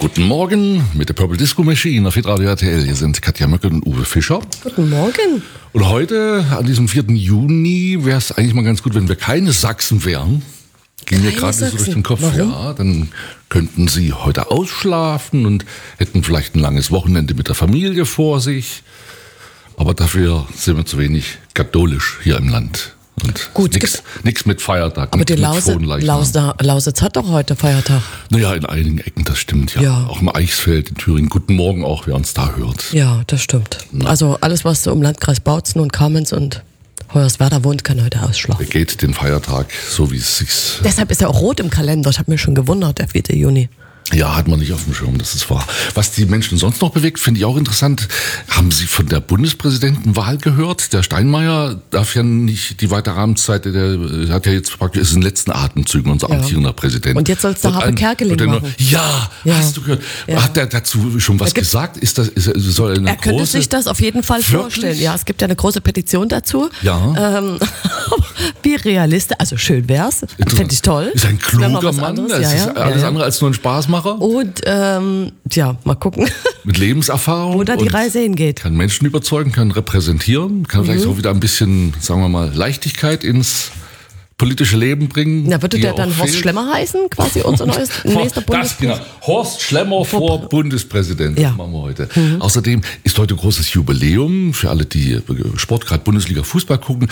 Guten Morgen mit der Purple Disco Machine auf Hitradio RTL. Hier sind Katja Möcke und Uwe Fischer. Guten Morgen. Und heute, an diesem 4. Juni, wäre es eigentlich mal ganz gut, wenn wir keine Sachsen wären. Ging mir gerade so durch den Kopf. Warum? Ja, dann könnten Sie heute ausschlafen und hätten vielleicht ein langes Wochenende mit der Familie vor sich. Aber dafür sind wir zu wenig katholisch hier im Land. Und Gut, nichts mit Feiertag. Aber die Lausitz. Lausitz hat doch heute Feiertag. Naja, in einigen Ecken, das stimmt ja. Ja. Auch im Eichsfeld, in Thüringen. Guten Morgen auch, wer uns da hört. Ja, das stimmt. Also alles, was so im Landkreis Bautzen und Kamenz und Hoyerswerda wohnt, kann heute ausschlafen. Er geht den Feiertag so, wie es sich... Deshalb ist er auch rot im Kalender. Ich habe mich schon gewundert, der 4. Juni. Ja, hat man nicht auf dem Schirm, das ist wahr. Was die Menschen sonst noch bewegt, finde ich auch interessant. Haben Sie von der Bundespräsidentenwahl gehört? Der Steinmeier darf ja nicht die weitere Amtszeit, der hat ja jetzt praktisch ist in den letzten Atemzügen unser amtierender Präsident. Und jetzt soll es der Harpe Kerkeling machen. Ja, hast du gehört? Ja. Hat der dazu schon was gesagt? Soll eine er könnte sich das auf jeden Fall Wirklich? vorstellen. Ja, es gibt ja eine große Petition dazu. Ja. Wie realistisch, also schön wär's. Fände ich toll. Ist ein Wenn man kluger was Mann. anderes- Das ist alles andere als nur ein Spaßmacher. Und mal gucken, Mit Lebenserfahrung. wo da die und Reise hingeht. kann Menschen überzeugen, kann repräsentieren, kann vielleicht auch wieder ein bisschen, sagen wir mal, Leichtigkeit ins politische Leben bringen. Na, würde die der ja dann auch Horst fehlt. Schlemmer heißen, quasi unser nächster Das, genau. Horst Schlemmer vor Bundespräsident, Ja. das machen wir heute. Außerdem ist heute großes Jubiläum für alle, die Sport, gerade Bundesliga Fußball gucken.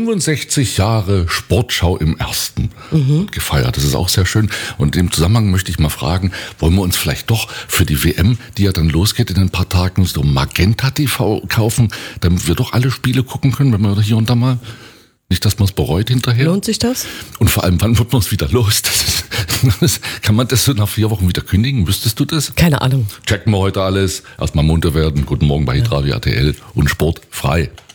65 Jahre Sportschau im Ersten gefeiert. Das ist auch sehr schön. Und im Zusammenhang möchte ich mal fragen, wollen wir uns vielleicht doch für die WM, die ja dann losgeht in ein paar Tagen, so Magenta TV kaufen, damit wir doch alle Spiele gucken können, wenn wir hier und da mal... Nicht, dass man es bereut hinterher. Lohnt sich das? Und vor allem, wann wird man es wieder los? Kann man das so nach 4 Wochen wieder kündigen? Wüsstest du das? Keine Ahnung. Checken wir heute alles. Erstmal munter werden. Guten Morgen bei Hitradio RTL und Sport frei.